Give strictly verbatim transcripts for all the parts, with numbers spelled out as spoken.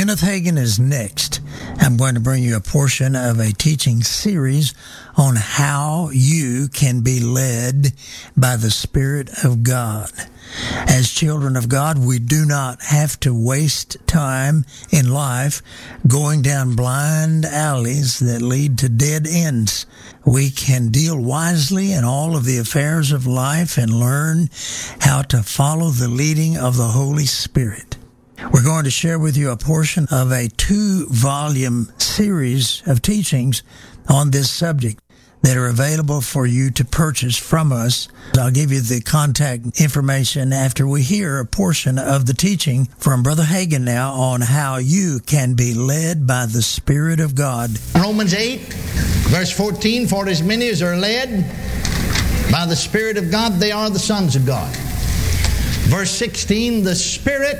Kenneth Hagin is next. I'm going to bring you a portion of a teaching series on how you can be led by the Spirit of God. As children of God, we do not have to waste time in life going down blind alleys that lead to dead ends. We can deal wisely in all of the affairs of life and learn how to follow the leading of the Holy Spirit. We're going to share with you a portion of a two-volume series of teachings on this subject that are available for you to purchase from us. I'll give you the contact information after we hear a portion of the teaching from Brother Hagin now on how you can be led by the Spirit of God. Romans eight, verse fourteen, for as many as are led by the Spirit of God, they are the sons of God. Verse sixteen, the Spirit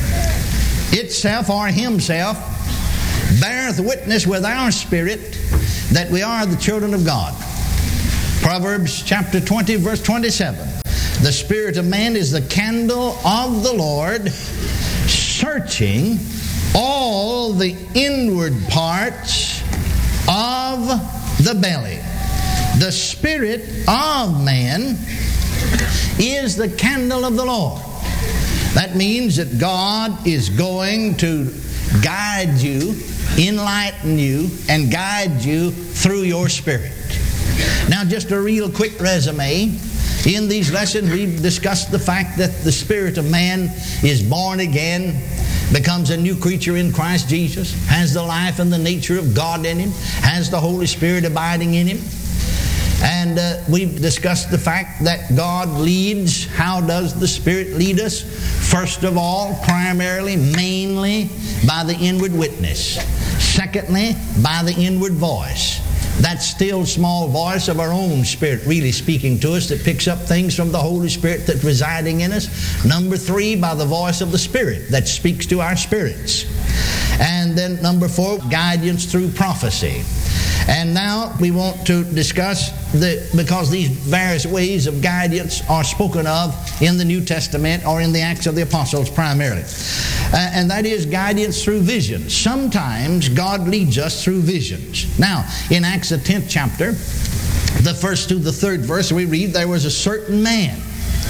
itself or himself beareth witness with our spirit that we are the children of God. Proverbs chapter twenty, verse twenty-seven. The spirit of man is the candle of the Lord, searching all the inward parts of the belly. The spirit of man is the candle of the Lord. That means that God is going to guide you, enlighten you, and guide you through your spirit. Now, just a real quick resume. In these lessons, we've discussed the fact that the spirit of man is born again, becomes a new creature in Christ Jesus, has the life and the nature of God in him, has the Holy Spirit abiding in him. And uh, we've discussed the fact that God leads. How does the Spirit lead us? First of all, primarily, mainly, by the inward witness. Secondly, by the inward voice. That still small voice of our own spirit really speaking to us that picks up things from the Holy Spirit that's residing in us. Number three, by the voice of the Spirit that speaks to our spirits. And then number four, guidance through prophecy. And now we want to discuss, the because these various ways of guidance are spoken of in the New Testament or in the Acts of the Apostles primarily. Uh, and that is guidance through visions. Sometimes God leads us through visions. Now, in Acts the tenth chapter, the first to the third verse, we read, there was a certain man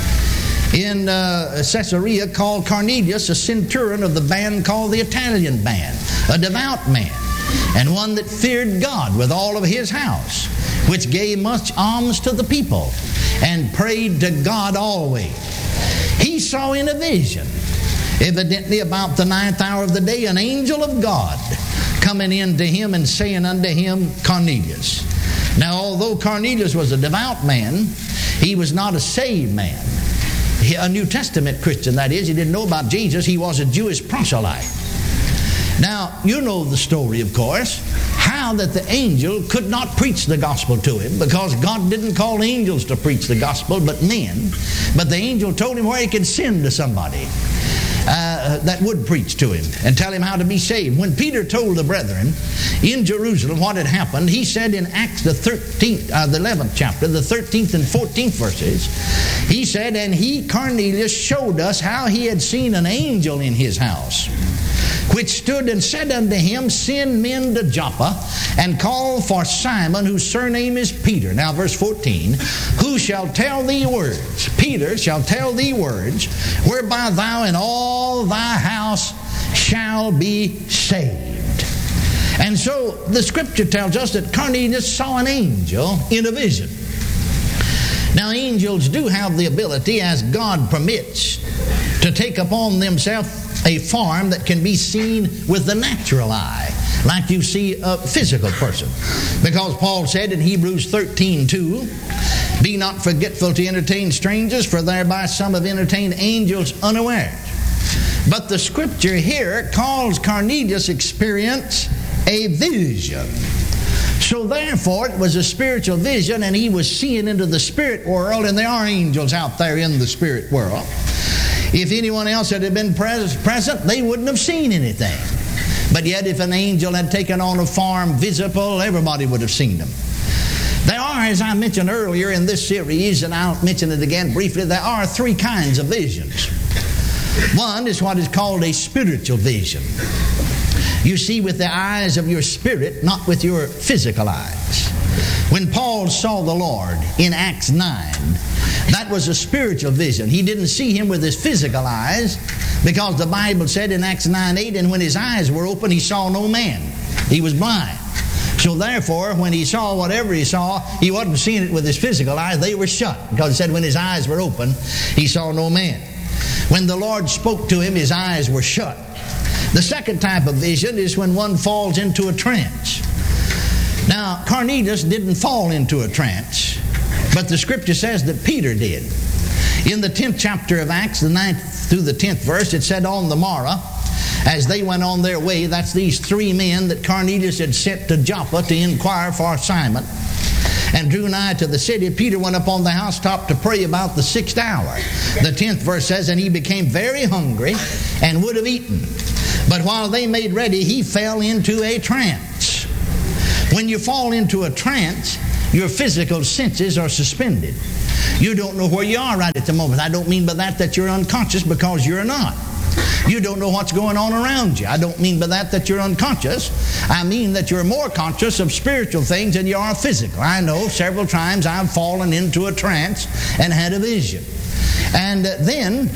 in uh, Caesarea called Cornelius, a centurion of the band called the Italian band, a devout man, and one that feared God with all of his house, which gave much alms to the people, and prayed to God always. He saw in a vision, evidently about the ninth hour of the day, an angel of God coming in to him and saying unto him, Cornelius. Now, although Cornelius was a devout man, he was not a saved man. He, a New Testament Christian, that is. He didn't know about Jesus. He was a Jewish proselyte. Now, you know the story, of course, how that the angel could not preach the gospel to him because God didn't call angels to preach the gospel, but men. But the angel told him where he could send to somebody uh, that would preach to him and tell him how to be saved. When Peter told the brethren in Jerusalem what had happened, he said in Acts the thirteenth, uh, the eleventh chapter, the thirteenth and fourteenth verses, he said, and he, Cornelius, showed us how he had seen an angel in his house, which stood and said unto him, send men to Joppa, and call for Simon, whose surname is Peter. Now verse fourteen, who shall tell thee words, Peter shall tell thee words, whereby thou and all thy house shall be saved. And so the scripture tells us that Cornelius saw an angel in a vision. Now angels do have the ability, as God permits, to take upon themselves a form that can be seen with the natural eye, like you see a physical person. Because Paul said in Hebrews thirteen two, be not forgetful to entertain strangers, for thereby some have entertained angels unawares. But the scripture here calls Cornelius' experience a vision. So therefore it was a spiritual vision, and he was seeing into the spirit world, and there are angels out there in the spirit world. If anyone else had been present, they wouldn't have seen anything. But yet if an angel had taken on a form visible, everybody would have seen them. There are, as I mentioned earlier in this series, and I'll mention it again briefly, there are three kinds of visions. One is what is called a spiritual vision. You see with the eyes of your spirit, not with your physical eyes. When Paul saw the Lord in Acts nine, that was a spiritual vision. He didn't see Him with his physical eyes, because the Bible said in Acts nine eight, and when his eyes were open, he saw no man. He was blind. So therefore, when he saw whatever he saw, he wasn't seeing it with his physical eyes. They were shut, because it said when his eyes were open, he saw no man. When the Lord spoke to him, his eyes were shut. The second type of vision is when one falls into a trance. Now, Cornelius didn't fall into a trance, but the Scripture says that Peter did. In the tenth chapter of Acts, the ninth through the tenth verse, it said, on the morrow, as they went on their way, that's these three men that Cornelius had sent to Joppa to inquire for Simon, and drew nigh to the city, Peter went up on the housetop to pray about the sixth hour. The tenth verse says, and he became very hungry and would have eaten. But while they made ready, he fell into a trance. When you fall into a trance, your physical senses are suspended. You don't know where you are right at the moment. I don't mean by that that you're unconscious, because you're not. You don't know what's going on around you. I don't mean by that that you're unconscious. I mean that you're more conscious of spiritual things than you are physical. I know several times I've fallen into a trance and had a vision. And then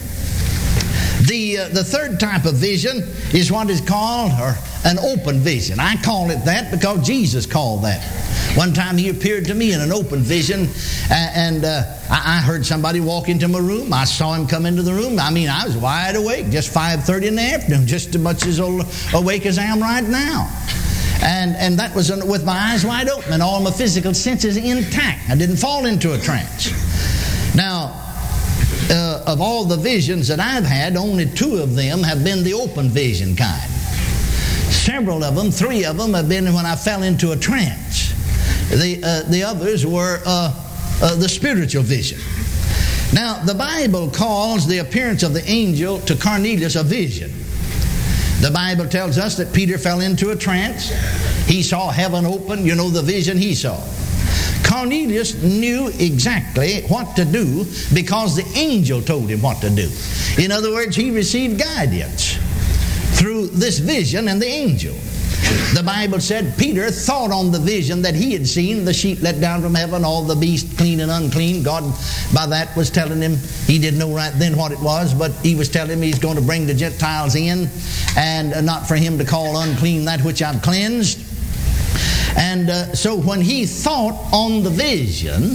the uh, the third type of vision is what is called or an open vision. I call it that because Jesus called that. One time He appeared to me in an open vision, and uh, I heard somebody walk into my room. I saw Him come into the room. I mean, I was wide awake, just five thirty in the afternoon, just as much as awake as I am right now. And and that was with my eyes wide open and all my physical senses intact. I didn't fall into a trance. Now, uh, of all the visions that I've had, only two of them have been the open vision kind. Several of them, three of them, have been when I fell into a trance. The, uh, the others were uh, uh, the spiritual vision. Now, the Bible calls the appearance of the angel to Cornelius a vision. The Bible tells us that Peter fell into a trance. He saw heaven open. You know the vision he saw. Cornelius knew exactly what to do because the angel told him what to do. In other words, he received guidance through this vision and the angel. The Bible said Peter thought on the vision that he had seen, the sheep let down from heaven, all the beasts clean and unclean. God by that was telling him, he didn't know right then what it was, but he was telling him he's going to bring the Gentiles in, and not for him to call unclean that which I've cleansed. And uh, so when he thought on the vision,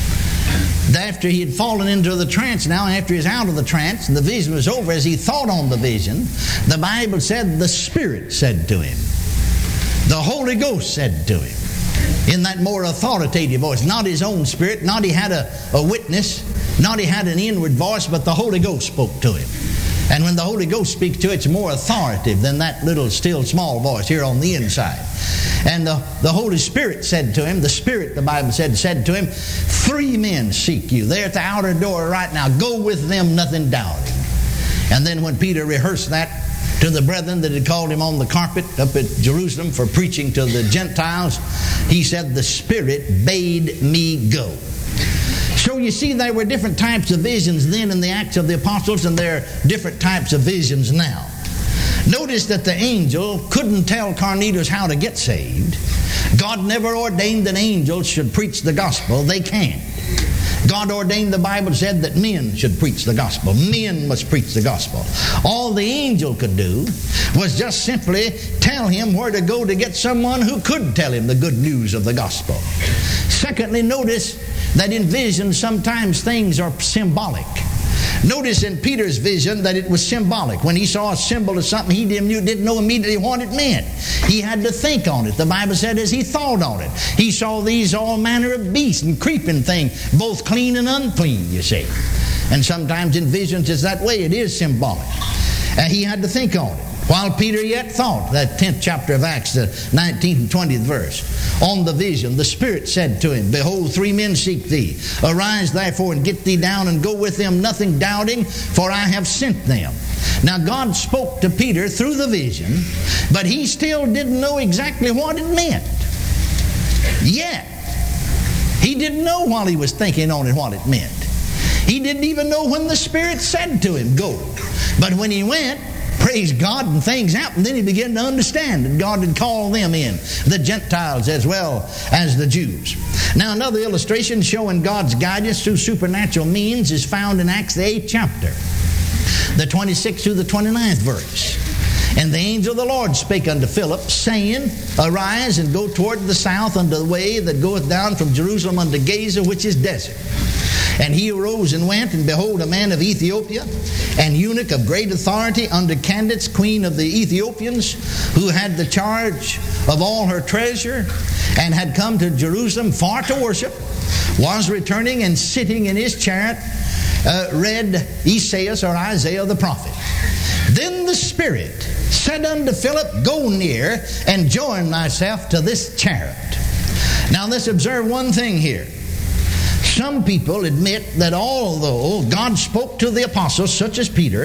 after he had fallen into the trance, now after he's out of the trance and the vision was over, as he thought on the vision, the Bible said the Spirit said to him, the Holy Ghost said to him, in that more authoritative voice, not his own spirit, not he had a, a witness, not he had an inward voice, but the Holy Ghost spoke to him. And when the Holy Ghost speaks to you, it's more authoritative than that little still small voice here on the inside. And the, the Holy Spirit said to him, the Spirit, the Bible said, said to him, three men seek you. They're at the outer door right now. Go with them, nothing doubting. And then when Peter rehearsed that to the brethren that had called him on the carpet up at Jerusalem for preaching to the Gentiles, he said, the Spirit bade me go. So you see, there were different types of visions then in the Acts of the Apostles, and there are different types of visions now. Notice that the angel couldn't tell Cornelius how to get saved. God never ordained that angels should preach the gospel. They can't. God ordained, the Bible said, that men should preach the gospel. Men must preach the gospel. All the angel could do was just simply tell him where to go to get someone who could tell him the good news of the gospel. Secondly, notice that in visions sometimes things are symbolic. Notice in Peter's vision that it was symbolic. When he saw a symbol of something, he didn't, didn't know immediately what it meant. He had to think on it. The Bible said as he thought on it, he saw these all manner of beasts and creeping things, both clean and unclean, you see. And sometimes in visions it's that way. It is symbolic. And he had to think on it. While Peter yet thought, that tenth chapter of Acts, the nineteenth and twentieth verse, on the vision, the Spirit said to him, behold, three men seek thee. Arise therefore and get thee down and go with them, nothing doubting, for I have sent them. Now God spoke to Peter through the vision, but he still didn't know exactly what it meant. Yet, he didn't know while he was thinking on it what it meant. He didn't even know when the Spirit said to him, go. But when he went, praise God, and things happened. Then he began to understand that God had called them in, the Gentiles as well as the Jews. Now, another illustration showing God's guidance through supernatural means is found in Acts the eighth chapter, the twenty-sixth through the twenty-ninth verse. And the angel of the Lord spake unto Philip, saying, Arise and go toward the south unto the way that goeth down from Jerusalem unto Gaza, which is desert. And he arose and went, and behold, a man of Ethiopia, an eunuch of great authority under Candace, queen of the Ethiopians, who had the charge of all her treasure, and had come to Jerusalem for to worship, was returning and sitting in his chariot, uh, read Esaias or Isaiah the prophet. Then the Spirit said unto Philip, Go near and join thyself to this chariot. Now let's observe one thing here. Some people admit that although God spoke to the apostles, such as Peter,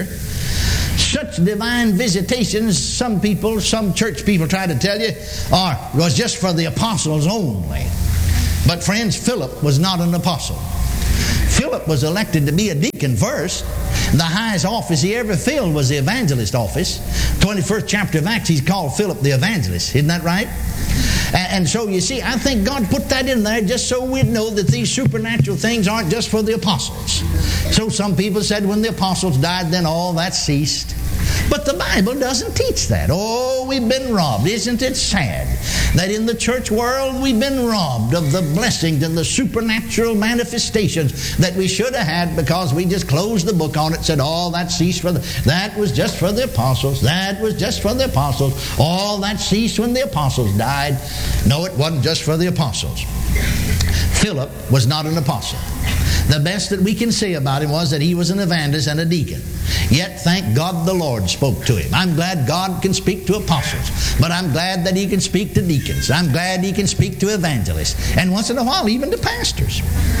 such divine visitations, some people, some church people try to tell you, are, was just for the apostles only. But friends, Philip was not an apostle. Philip was elected to be a deacon first. The highest office he ever filled was the evangelist office. twenty-first chapter of Acts, he's called Philip the evangelist. Isn't that right? And so you see, I think God put that in there just so we'd know that these supernatural things aren't just for the apostles. So some people said when the apostles died, then all that ceased. But the Bible doesn't teach that. Oh, we've been robbed. Isn't it sad that in the church world we've been robbed of the blessings and the supernatural manifestations that we should have had because we just closed the book on it and said, all that ceased for the, that was just for the apostles. That was just for the apostles. All that ceased when the apostles died. No, it wasn't just for the apostles. Philip was not an apostle. The best that we can say about him was that he was an evangelist and a deacon. Yet, thank God the Lord spoke to him. I'm glad God can speak to apostles, but I'm glad that he can speak to deacons. I'm glad he can speak to evangelists, and once in a while even to pastors.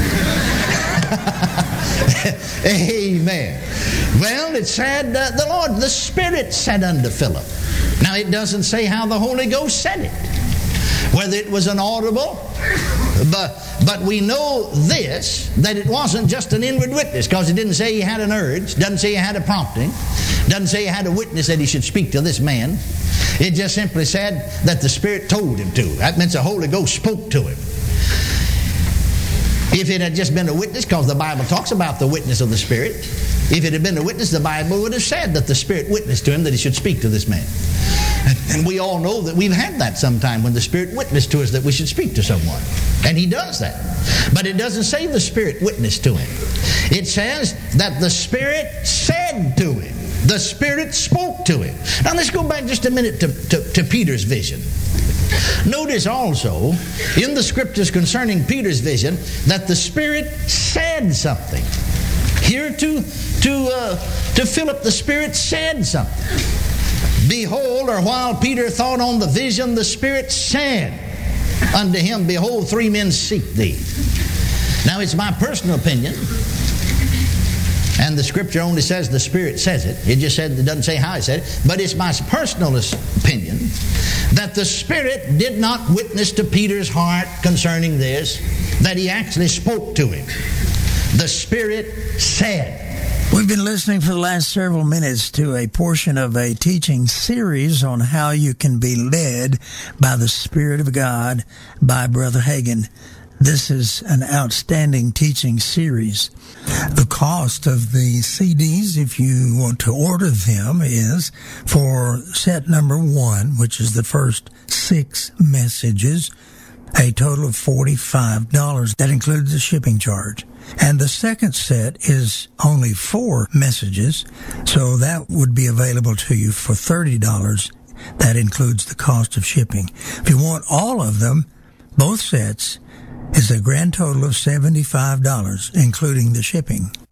Amen. Well, it said, uh, the Lord, the Spirit said unto Philip. Now, it doesn't say how the Holy Ghost said it, whether it was an audible, but but we know this, that it wasn't just an inward witness, because it didn't say he had an urge, doesn't say he had a prompting, doesn't say he had a witness that he should speak to this man. It just simply said that the Spirit told him to. That means the Holy Ghost spoke to him. If it had just been a witness, because the Bible talks about the witness of the Spirit, if it had been a witness, the Bible would have said that the Spirit witnessed to him that he should speak to this man. And we all know that we've had that sometime when the Spirit witnessed to us that we should speak to someone. And he does that. But it doesn't say the Spirit witnessed to him. It says that the Spirit said to him. The Spirit spoke to him. Now let's go back just a minute to, to, to Peter's vision. Notice also in the scriptures concerning Peter's vision that the Spirit said something. Here to, to, uh, to Philip, the Spirit said something. Behold, or while Peter thought on the vision, the Spirit said unto him, Behold, three men seek thee. Now, it's my personal opinion, and the Scripture only says the Spirit says it. It just said, it doesn't say how it said it, but it's my personal opinion that the Spirit did not witness to Peter's heart concerning this, that he actually spoke to him. The Spirit said. We've been listening for the last several minutes to a portion of a teaching series on how you can be led by the Spirit of God by Brother Hagin. This is an outstanding teaching series. The cost of the C Ds, if you want to order them, is for set number one, which is the first six messages, a total of forty-five dollars. That includes the shipping charge. And the second set is only four messages, so that would be available to you for thirty dollars. That includes the cost of shipping. If you want all of them, both sets, is a grand total of seventy-five dollars, including the shipping.